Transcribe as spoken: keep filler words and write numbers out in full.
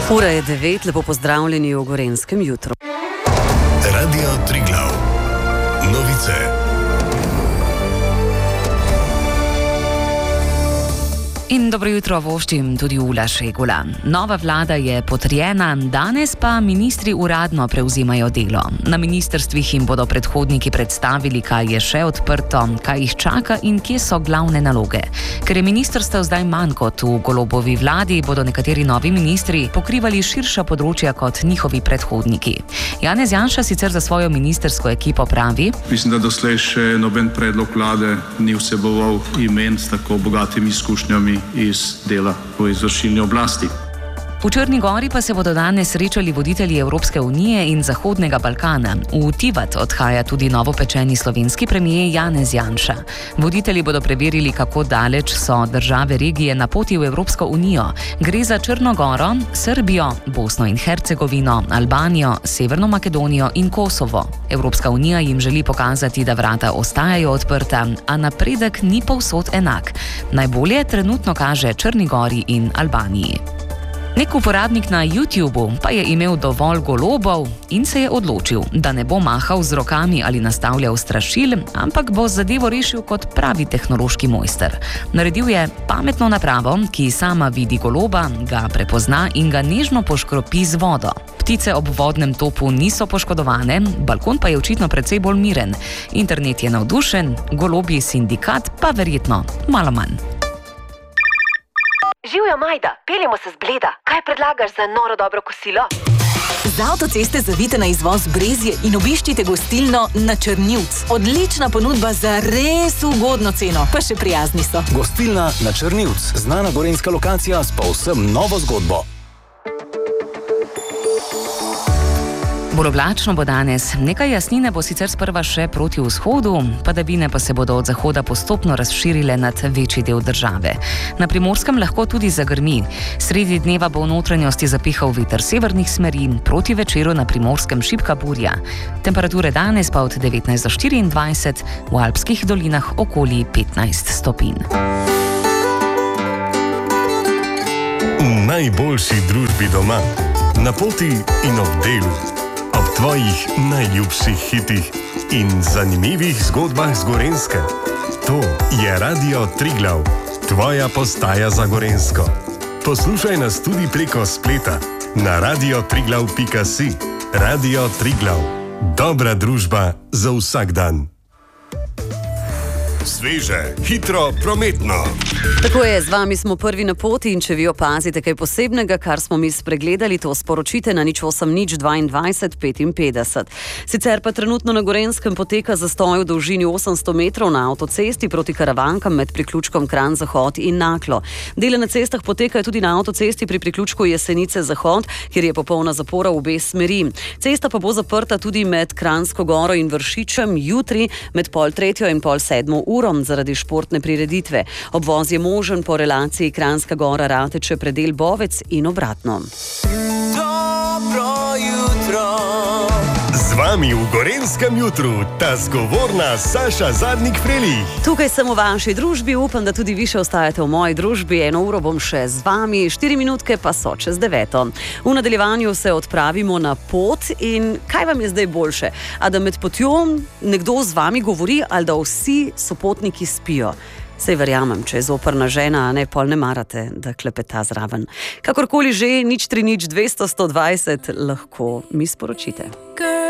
Ura je devet, lepo pozdravljeni v Gorenjskem jutru. Radio Triglav. Novice. In dobro jutro voščim tudi Ula Šegula. Nova vlada je potrjena, danes pa ministri uradno prevzimajo delo. Na ministrstvih jim bodo predhodniki predstavili, kaj je še odprto, kaj jih čaka in kje so glavne naloge. Ker je ministrstev zdaj manj kot v Golobovi vladi, bodo nekateri novi ministri pokrivali širša področja kot njihovi predhodniki. Janez Janša sicer za svojo ministrsko ekipo pravi: Mislim, da doslej še noben predlog vlade ni vseboval imen s tako bogatimi izkušnjami iz dela v izvršilni oblasti. V Črni Gori pa se bodo danes srečali voditelji Evropske unije in Zahodnega Balkana. V Tivat odhaja tudi novopečeni slovenski premier Janez Janša. Voditelji bodo preverili, kako daleč so države regije na poti v Evropsko unijo. Gre za Črno Goro, Srbijo, Bosno in Hercegovino, Albanijo, Severno Makedonijo in Kosovo. Evropska unija jim želi pokazati, da vrata ostajajo odprta, a napredek ni povsod enak. Najbolje trenutno kaže Črni Gori in Albaniji. Nek uporabnik na YouTubu pa je imel dovolj golobov in se je odločil, da ne bo mahal z rokami ali nastavljal strašil, ampak bo zadevo rešil kot pravi tehnološki mojster. Naredil je pametno napravo, ki sama vidi goloba, ga prepozna in ga nežno poškropi z vodo. Ptice ob vodnem topu niso poškodovane, balkon pa je očitno precej bolj miren. Internet je navdušen, golobji sindikat pa verjetno malo manj. Živjo, Majda, peljemo se z Bleda. Kaj predlagaš za noro dobro kosilo? Z avtoceste zavite na izvoz Brezje in obiščite gostilno Na Črnivc. Odlična ponudba za res ugodno ceno, pa še prijazni so. Gostilna Na Črnivc, znana gorenjska lokacija s povsem novo zgodbo. Bolj oblačno bo danes. Nekaj jasnine bo sicer sprva še proti vzhodu, padavine pa se bodo od zahoda postopno razširile nad večji del države. Na Primorskem lahko tudi zagrmi. Sredi dneva bo v notranjosti zapihal veter severnih smeri, proti večeru na Primorskem šibka burja. Temperature danes pa od devetnajst do štiriindvajset, v alpskih dolinah okoli petnajst stopinj. V najboljši družbi doma, na poti in ob delu. Ob tvojih najljubših hitih in zanimivih zgodbah z Gorenjske. To je Radio Triglav, tvoja postaja za Gorenjsko. Poslušaj nas tudi preko spleta na radio triglav pika si. Radio Triglav, dobra družba za vsak dan. Sveže, hitro, prometno. Tako je, z vami smo prvi na poti in če vi opazite kaj posebnega, kar smo mi spregledali, to sporočite na nič osem nič dvaindvajset petinpetdeset. Sicer pa trenutno na Gorenjskem poteka zastoj v dolžini osemsto metrov na avtocesti proti Karavankam med priključkom Kranj-Zahod in Naklo. Dele na cestah potekajo tudi na avtocesti pri priključku Jesenice-Zahod, kjer je popolna zapora v obe smeri. Cesta pa bo zaprta tudi med Kranjsko Goro in Vršičem jutri med pol tretjo in pol sedmo urom zaradi športne prireditve. Obvoz je možen po relaciji Kranjska Gora Rateče predel Bovec in obratno. Dobro jutro. Z vami v Gorenjskem jutru ta zgovorna Saša Zadnik-Frelih. Tukaj sem v vaši družbi, upam, da tudi vi še ostajate v moji družbi. Eno uro bom še z vami, štiri minutke pa so čez deveto. V nadaljevanju se odpravimo na pot in kaj vam je zdaj boljše? A da med potjo nekdo z vami govori ali da vsi sopotniki spijo? Sej verjamem, če je zoprna žena, a ne, pol ne marate, da klepeta zraven. Kakorkoli že, nič tri nič dvesto sto dvajset lahko mi sporočite.